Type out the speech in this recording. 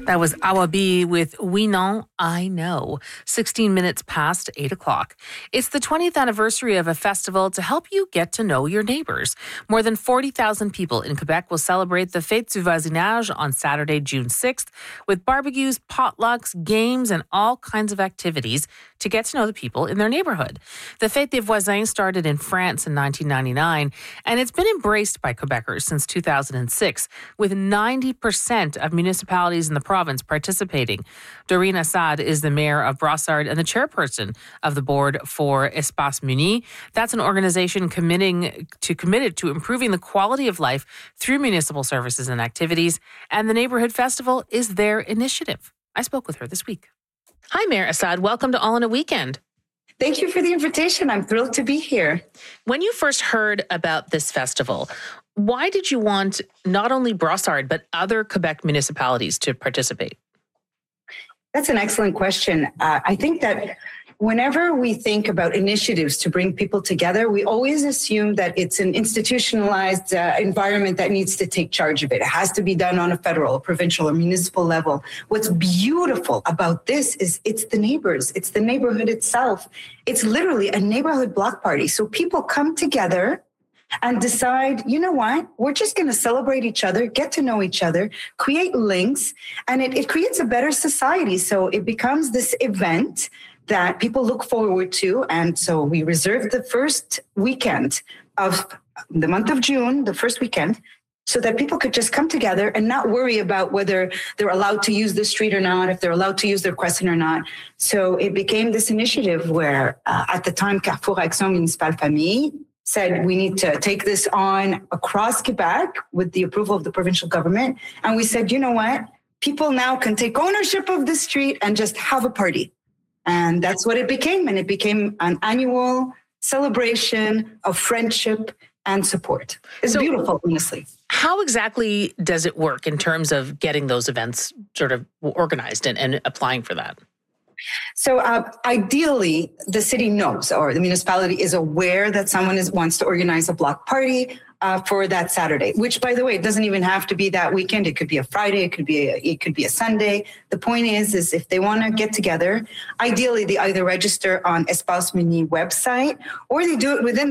That was Awabi with We Know, I Know, 16 minutes past 8 o'clock. It's the 20th anniversary of a festival to help you get to know your neighbors. More than 40,000 people in Quebec will celebrate the Fête du Voisinage on Saturday, June 6th, with barbecues, potlucks, games, and all kinds of activities to get to know the people in their neighborhood. The Fête des Voisins started in France in 1999, and it's been embraced by Quebecers since 2006, with 90% of municipalities in the province participating. Doreen Assad is the mayor of Brossard and the chairperson of the board for Espace Muni. That's an organization committed to improving the quality of life through municipal services and activities, and the Neighborhood Festival is their initiative. I spoke with her this week. Hi, Mayor Assad. Welcome to All in a Weekend. Thank you for the invitation. I'm thrilled to be here. When you first heard about this festival, why did you want not only Brossard, but other Quebec municipalities to participate? That's an excellent question. I think that whenever we think about initiatives to bring people together, we always assume that it's an institutionalized environment that needs to take charge of it. It has to be done on a federal, provincial, or municipal level. What's beautiful about this is it's the neighbors. It's the neighborhood itself. It's literally a neighborhood block party. So people come together and decide, you know what, we're just going to celebrate each other, get to know each other, create links, and it creates a better society. So it becomes this event that people look forward to. And so we reserved the first weekend of the month of June, the first weekend, so that people could just come together and not worry about whether they're allowed to use the street or not, if they're allowed to use their crossing or not. So it became this initiative where at the time, Carrefour Action Municipale Famille said we need to take this on across Quebec with the approval of the provincial government. And we said, you know what? People now can take ownership of the street and just have a party. And that's what it became. And it became an annual celebration of friendship and support. It's beautiful, honestly. How exactly does it work in terms of getting those events sort of organized and applying for that? So ideally, the city knows, or the municipality is aware that someone wants to organize a block party for that Saturday, which, by the way, it doesn't even have to be that weekend. It could be a Friday. It could be a Sunday. The point is if they want to get together, ideally, they either register on Espace Muni website or they do it within